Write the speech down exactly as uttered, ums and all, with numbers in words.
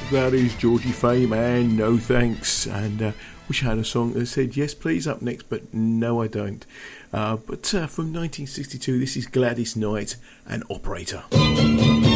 That is Georgie Fame and No Thanks. And uh, wish I had a song that said yes please up next, but no I don't. Uh, but uh, from nineteen sixty-two, this is Gladys Knight and Operator.